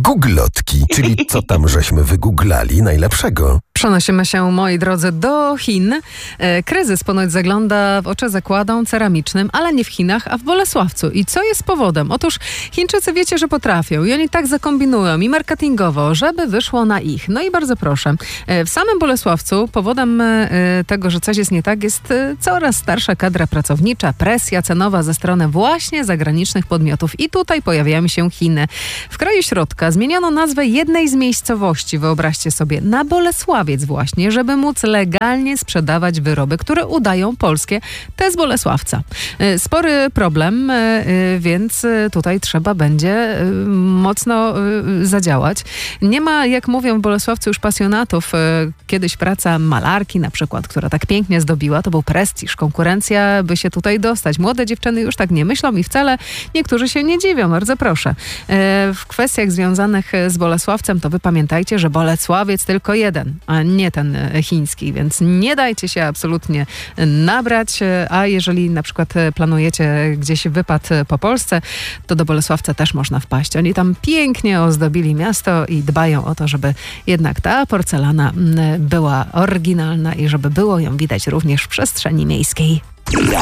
Googlotki, czyli co tam żeśmy wygooglali najlepszego. Przenosimy się, moi drodzy, do Chin. Kryzys ponoć zagląda w oczy zakładom ceramicznym, ale nie w Chinach, a w Bolesławcu. I co jest powodem? Otóż Chińczycy wiecie, że potrafią i oni tak zakombinują i marketingowo, żeby wyszło na ich. No i bardzo proszę. W samym Bolesławcu powodem tego, że coś jest nie tak, jest coraz starsza kadra pracownicza, presja cenowa ze strony właśnie zagranicznych podmiotów. I tutaj pojawiają się Chiny. W kraju środka zmieniono nazwę jednej z miejscowości, wyobraźcie sobie, na Bolesławiec właśnie, żeby móc legalnie sprzedawać wyroby, które udają polskie, te z Bolesławca. Spory problem, więc tutaj trzeba będzie mocno zadziałać. Nie ma, jak mówią w Bolesławcu, już pasjonatów. Kiedyś praca malarki na przykład, która tak pięknie zdobiła, to był prestiż, konkurencja, by się tutaj dostać. Młode dziewczyny już tak nie myślą i wcale niektórzy się nie dziwią, bardzo proszę. W kwestiach związanych z Bolesławcem to wy pamiętajcie, że Bolesławiec tylko jeden, a nie ten chiński, więc nie dajcie się absolutnie nabrać, a jeżeli na przykład planujecie gdzieś wypad po Polsce, to do Bolesławca też można wpaść. Oni tam pięknie ozdobili miasto i dbają o to, żeby jednak ta porcelana była oryginalna i żeby było ją widać również w przestrzeni miejskiej.